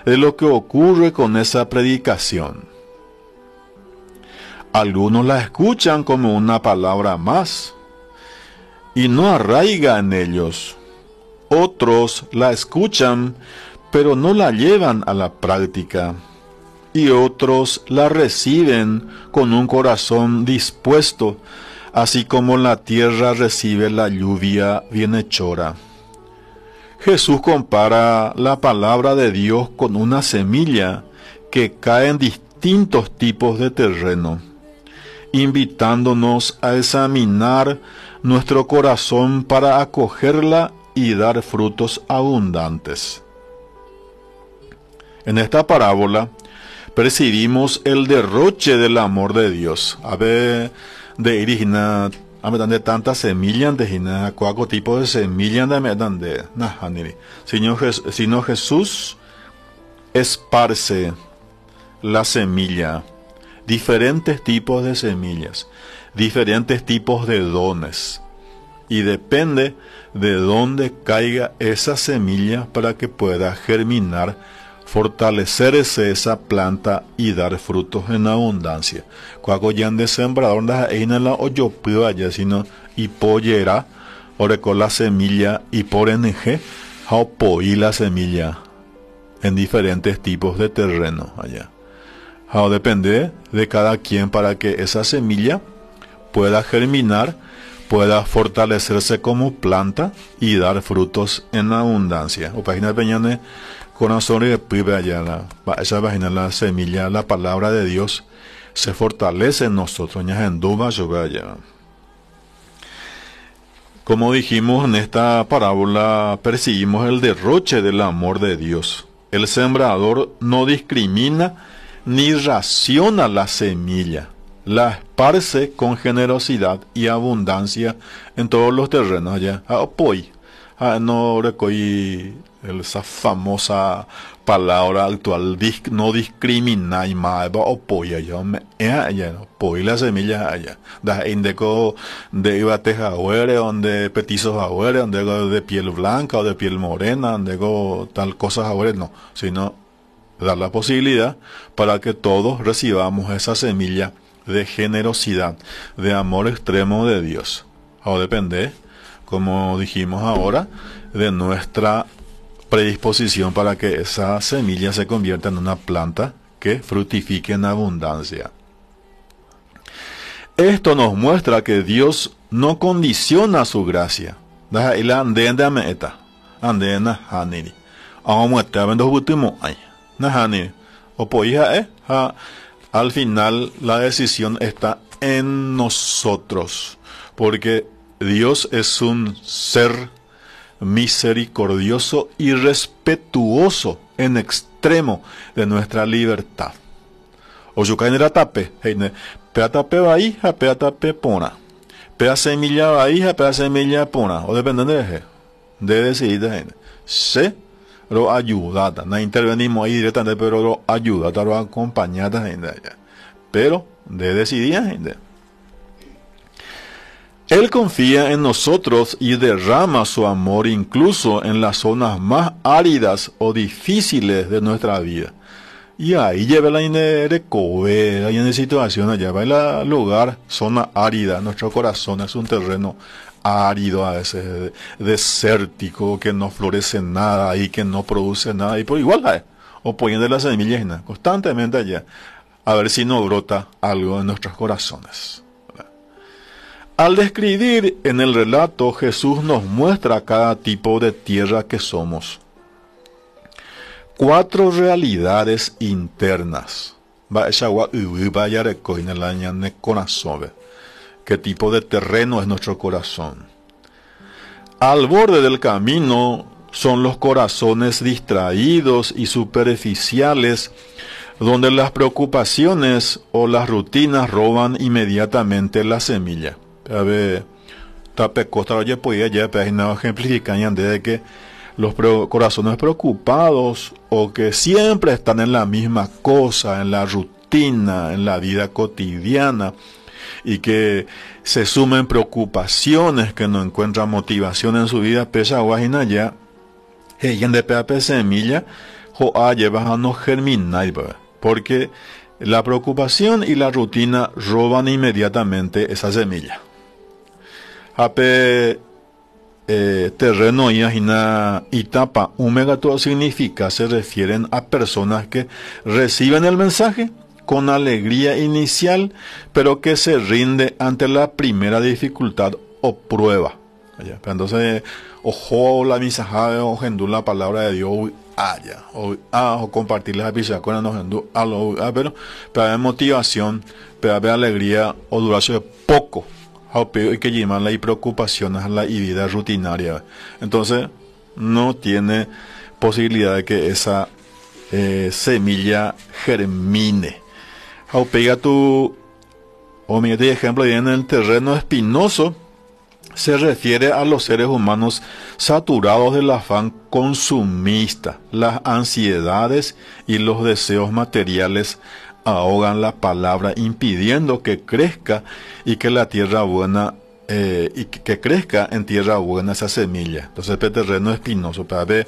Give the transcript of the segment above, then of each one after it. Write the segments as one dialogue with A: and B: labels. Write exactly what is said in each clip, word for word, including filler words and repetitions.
A: de lo que ocurre con esa predicación. Algunos la escuchan como una palabra más y no arraiga en ellos. Otros la escuchan, pero no la llevan a la práctica. Y otros la reciben con un corazón dispuesto, así como la tierra recibe la lluvia bienhechora. Jesús compara la palabra de Dios con una semilla que cae en distintos tipos de terreno, invitándonos a examinar nuestro corazón para acogerla y dar frutos abundantes. En esta parábola percibimos el derroche del amor de Dios. A ver, de irigina, a ver, de tantas semillas, de hina, cuaco tipo de semillas, de medan de, nahaniri. Sino Jesús esparce la semilla, diferentes tipos de semillas, diferentes tipos de dones. Y depende de dónde caiga esa semilla para que pueda germinar, fortalecerse esa planta y dar frutos en abundancia. Cuando ya de sembrador en la oyopía ya sino y pollera ore con la semilla y por eneje y la semilla en diferentes tipos de terreno allá. How depende de cada quien para que esa semilla pueda germinar, pueda fortalecerse como planta y dar frutos en abundancia. O página peñane corazón de pibe allá la esa página la semilla, la palabra de Dios se fortalece en nosotros. Ya en duda yo vaya. Como dijimos en esta parábola, percibimos el derroche del amor de Dios. El sembrador no discrimina ni raciona la semilla, la esparce con generosidad y abundancia en todos los terrenos allá. Ah, pues, ah, no recogí esa famosa palabra actual, disc, no discrimina y más, o polla, yo me, allá, polla la semilla allá, da indeco de ibateja ahuere, donde petizos ahuere, donde de piel blanca o de piel morena, donde tal cosas ahuere, no, sino dar la posibilidad para que todos recibamos esa semilla de generosidad, de amor extremo de Dios. O depende, como dijimos ahora, de nuestra predisposición para que esa semilla se convierta en una planta que fructifique en abundancia. Esto nos muestra que Dios no condiciona su gracia. Al final la decisión está en nosotros, porque Dios es un ser misericordioso y respetuoso en extremo de nuestra libertad. Oyukainera tape, heine, pea tape bahía, pea tape pona, pea semilla bahía, pea semilla pona, o depende de de decidir de se lo ayuda, no intervenimos ahí directamente, pero lo ayuda, lo acompaña, pero de decidir, gente. Él confía en nosotros y derrama su amor incluso en las zonas más áridas o difíciles de nuestra vida. Y ahí lleva la inerecobe, ahí en situación, allá va el lugar, zona árida. Nuestro corazón es un terreno árido, a veces desértico, que no florece nada y que no produce nada. Y por igual, o poniendo las semillas constantemente allá, a ver si no brota algo en nuestros corazones. Al describir en el relato, Jesús nos muestra cada tipo de tierra que somos. Cuatro realidades internas. ¿Qué tipo de terreno es nuestro corazón? Al borde del camino son los corazones distraídos y superficiales, donde las preocupaciones o las rutinas roban inmediatamente la semilla. A ver, tape costa oye podía ya ejemplificar de que los pre corazones preocupados o que siempre están en la misma cosa, en la rutina, en la vida cotidiana, y que se sumen preocupaciones, que no encuentran motivación en su vida, pesa guajina ya, ella de peape semilla, joa lleva a no germinar, porque la preocupación y la rutina roban inmediatamente esa semilla. Ape eh, terreno y una etapa húmeda, todo significa, se refieren a personas que reciben el mensaje con alegría inicial, pero que se rinde ante la primera dificultad o prueba. Entonces, ojo la misaja, o gendú la palabra de Dios, allá, o, ah, o compartir la pizza con los gendú, ah, pero, pero hay motivación, pero hay alegría, o duración de poco, hay que llamarla y preocupaciones a la vida rutinaria. Entonces, no tiene posibilidad de que esa eh, semilla germine. O pega tu, o mi ejemplo, en el terreno espinoso, se refiere a los seres humanos saturados del afán consumista. Las ansiedades y los deseos materiales ahogan la palabra, impidiendo que crezca y que la tierra buena, eh, y que crezca en tierra buena esa semilla. Entonces, el terreno espinoso, para ver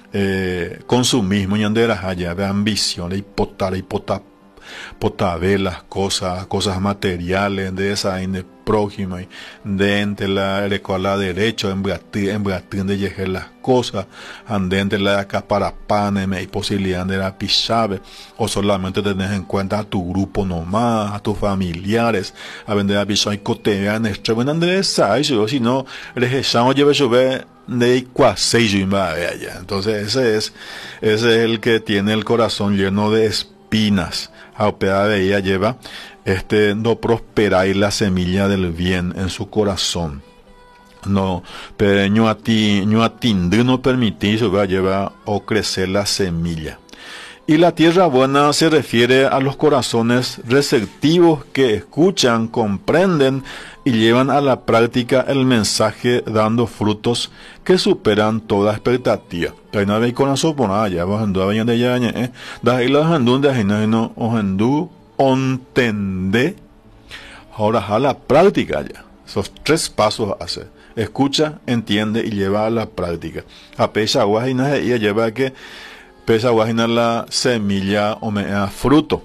A: eh, consumismo, y allá, ver ambición, hipotar, hipotar, potaver las cosas, cosas materiales, de esa en el prójimo, de entre la la derecho, en Bratín de llegar las cosas, andente la acaparapane, y posibilidad de la pisabe, o solamente tenés en cuenta a tu grupo nomás, a tus familiares, a vender a pisabe y cotean, extremo, de esa, si no, rejechamos, lleve llover, de cuaseis, entonces ese es, ese es el que tiene el corazón lleno de espinas. A opera de ella lleva este no prosperar la semilla del bien en su corazón. No, pero no a ti, no a ti no permitir va a llevar o crecer la semilla. Y la tierra buena se refiere a los corazones receptivos que escuchan, comprenden y llevan a la práctica el mensaje, dando frutos que superan toda expectativa. Hay una vez con la sopona, ya vas a vayan de ya, eh, da ahí las andundas y no, no, ojendu, ontende, ahora a la práctica ya. Esos tres pasos hace: escucha, entiende y lleva a la práctica. A pesar de que ella lleva a que pesa guajina la semilla o me da fruto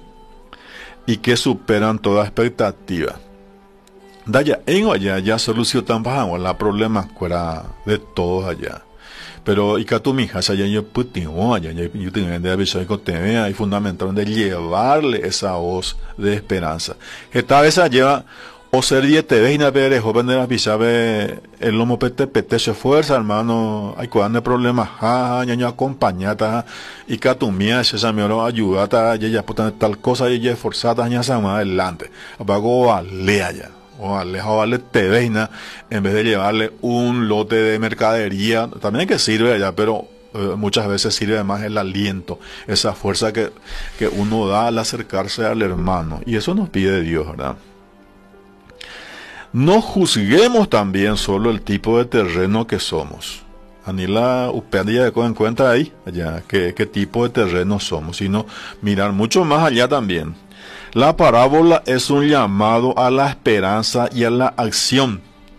A: y que superan toda expectativa. Daya en allá ya solución tan baja la problema fuera de todos allá. Pero y que tu mija allá yo putimo allá yo tengo de avisar que te vea y fundamentalmente llevarle esa voz de esperanza. Esta vez lleva o ser diete ve y na ver joven de la pisabe el lomo pete pete se fuerza hermano hay cuando problemas ja ñaño acompañata y que tu mía esa me oro ayudata y ella puta tal cosa y ella esforzada ña más adelante apago vale allá o alejo vale te veina en vez de llevarle un lote de mercadería también que sirve allá pero eh, muchas veces sirve más el aliento, esa fuerza que, que uno da al acercarse al hermano, y eso nos pide Dios, ¿verdad? No juzguemos también solo el tipo de terreno que somos. Anila upendía de en cuenta ahí, allá, qué, qué tipo de terreno somos, sino mirar mucho más allá también. La parábola es un llamado a la esperanza y a la acción.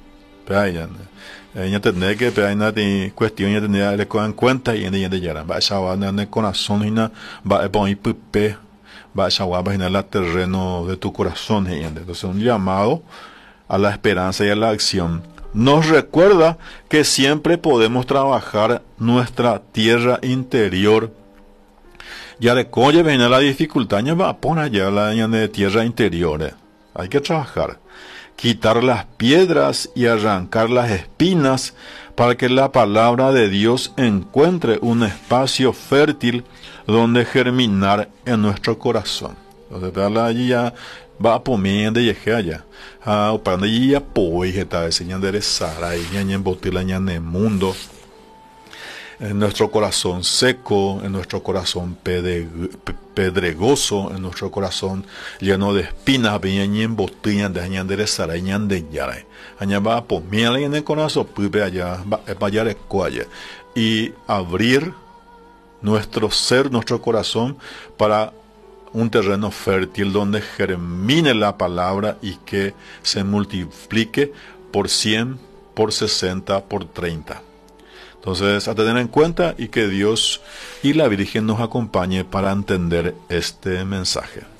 A: Ella tendría que pero hay una cuestión ya tendría que en cuenta y en ella ya va a chavar en el corazón y na va a poner pipe va a chavar en el terreno de tu corazón y entonces un llamado a la esperanza y a la acción. Nos recuerda que siempre podemos trabajar nuestra tierra interior. Ya de coye viene la dificultad, ya va a poner ya la de tierra interior. Eh. Hay que trabajar. Quitar las piedras y arrancar las espinas para que la palabra de Dios encuentre un espacio fértil donde germinar en nuestro corazón. Entonces, allí ya va a poner de llegar allá. Ah, o para allí ya poe, que está enseñando de Sara y ya en botila ya en el mundo. En nuestro corazón seco, en nuestro corazón pedregoso, en nuestro corazón lleno de espinas, venían en botillas de añan de Sara y de Yara. Allá va a poner en el corazón, puede allá, va a hallar el cualle y abrir nuestro ser, nuestro corazón para un terreno fértil donde germine la palabra y que se multiplique por cien, por sesenta, por treinta. Entonces, a tener en cuenta y que Dios y la Virgen nos acompañe para entender este mensaje.